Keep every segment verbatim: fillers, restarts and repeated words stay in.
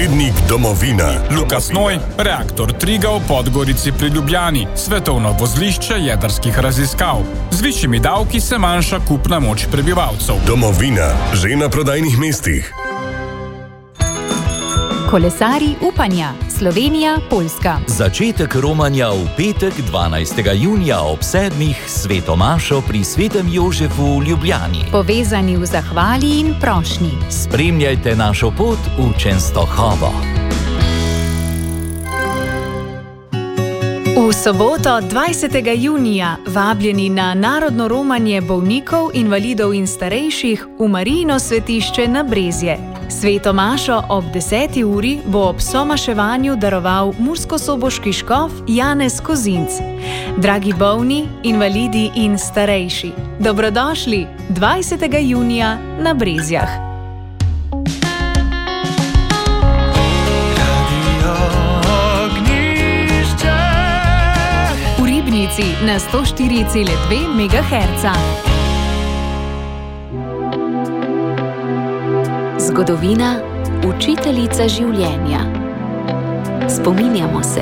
Tednik domovina. Lukas Noj, reaktor Triglav v Podgorici pri Ljubljani, svetovno vozlišče jedrskih raziskav. Z višjimi davki se manjša kupna moč prebivalcev. Domovina, že na prodajnih mestih. Kolesarji upanja, Slovenija, Poljska. Začetek romanja v petek dvanajstega junija ob sedmih sveto mašo pri Svetem Jožefu v Ljubljani. Povezani v zahvali in prošnji. Spremljajte našo pot v Čenstohovo. V soboto dvajsetega junija vabljeni na narodno romanje bolnikov, invalidov in starejših v Marijino svetišče na Brezje. Sveto mašo ob deseti uri bo ob somaševanju daroval murskosoboški škof Janez Kozinc. Dragi bolni, invalidi in starejši, dobrodošli dvajsetega junija na Brezjah. V Ribnici na sto štiri cela dve megaherca. Zgodovina, učiteljica življenja. Spominjamo se.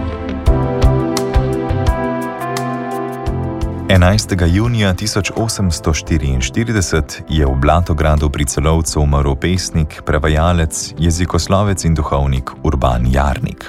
enajstega junija tisoč osemsto štiriinštirideset je v Blatogradu pri Celovcu umrl pesnik, prevajalec, jezikoslovec in duhovnik Urban Jarnik.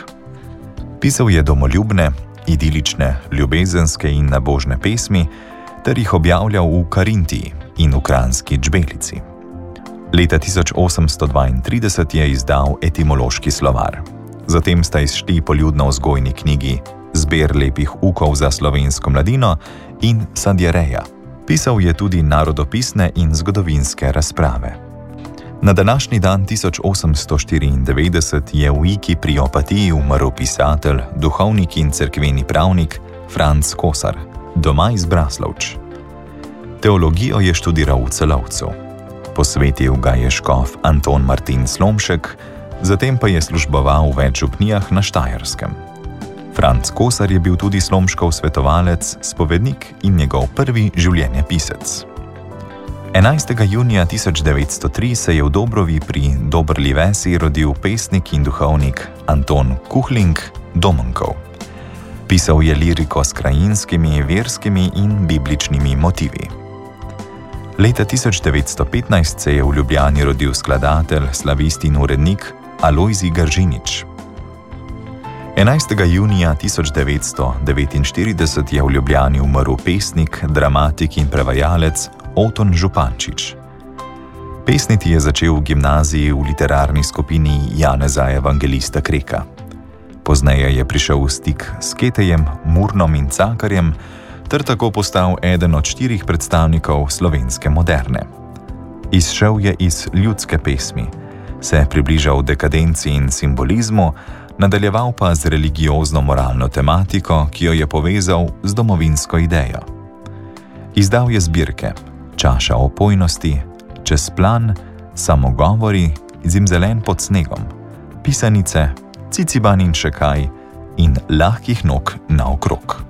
Pisal je domoljubne, idilične, ljubezenske in nabožne pesmi ter jih objavljal v Karintiji in v Kranjski Čbelici. Leta tisoč osemsto dvaintrideset je izdal etimološki slovar. Zatem sta izšli poljudno-vzgojni knjigi Zbir lepih ukov za slovensko mladino in Sadjereja. Pisal je tudi narodopisne in zgodovinske razprave. Na današnji dan tisoč osemsto štiriindevetdeset je v Iki pri Opatiji umrl pisatelj, duhovnik in cerkveni pravnik Franc Kosar, doma iz Braslovč. Teologijo je študiral v Celovcu. Posvetil ga je škof Anton Martin Slomšek, zatem pa je služboval v več župnijah na Štajerskem. Franc Kosar je bil tudi Slomškov svetovalec, spovednik in njegov prvi življenjepisec. enajstega junija tisoč devetsto tri se je v Dobrovi pri Dobrli vasi rodil pesnik in duhovnik Anton Kuhling Domonkov. Pisal je liriko s krajinskimi, verskimi in bibličnimi motivi. Leta tisoč devetsto petnajst se je v Ljubljani rodil skladatelj, slavist in urednik Alojzij Gržinič. enajstega junija tisoč devetsto devetinštirideset je v Ljubljani umrl pesnik, dramatik in prevajalec Oton Župančič. Pesniti je začel v gimnaziji v literarni skupini Janeza Evangelista Kreka. Pozneje je prišel v stik s Ketejem, Murnom in Cankarjem, ter tako postal eden od štirih predstavnikov slovenske moderne. Izšel je iz ljudske pesmi, se približal dekadenci in simbolizmu, nadaljeval pa z religiozno-moralno tematiko, ki jo je povezal z domovinsko idejo. Izdal je zbirke Čaša opojnosti, Čez plan, Samogovori, Zimzelen pod snegom, Pisanice, Ciciban in še kaj in Lahkih nog naokrog.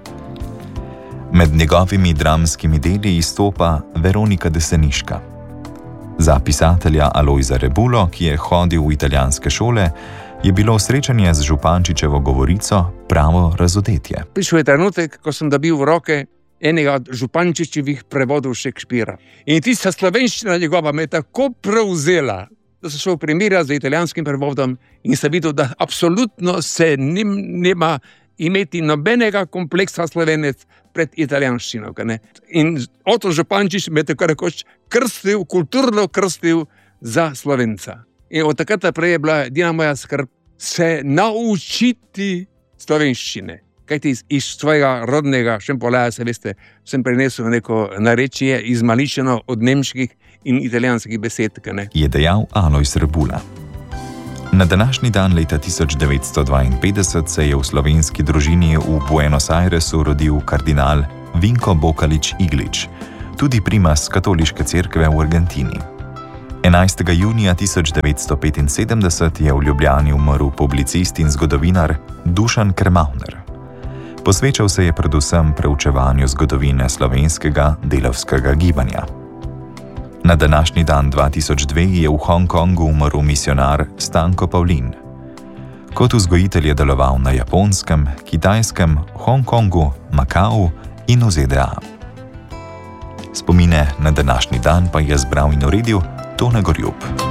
Med njegovimi dramskimi deli izstopa Veronika Deseniška. Za pisatelja Alojza Rebulo, ki je hodil v italijanske šole, je bilo srečanje z Župančičevo govorico pravo razodetje. Prišel je trenutek, ko sem dobil v roke enega od Župančičevih prevodov Šekspira. In tista slovenščina njegova me je tako prevzela, da sem šel primerjati z italijanskim prevodom in sem videl, da absolutno se nim, nima imeti nobenega kompleksa Slovenec pred italijanščino. In Oton Župančič me je tako rekoč krstil, kulturno krstil za Slovenca. In od takrat naprej je bila edina moja skrb se naučiti slovenščine. Kajti iz, iz svojega rodnega Šempoleja, se veste, sem prenesel neko narečje izmaličeno od nemških in italijanskih besed. Je dejal Alojz Rebula. Na današnji dan leta tisoč devetsto dvainpetdeset se je v slovenski družini v Buenos Airesu rodil kardinal Vinko Bokalič Iglič, tudi primas katoliške cerkve v Argentini. enajstega junija tisoč devetsto petinsedemdeset je v Ljubljani umrl publicist in zgodovinar Dušan Krmavner. Posvečal se je predvsem preučevanju zgodovine slovenskega delavskega gibanja. Na današnji dan dva tisoč dve je v Hongkongu umrl misionar Stanko Pavlin, Kot vzgojitelj je deloval na Japonskem, Kitajskem, Hongkongu, Makau in v Z D A. Spomine na današnji dan pa je zbral in uredil Tone Gorjup.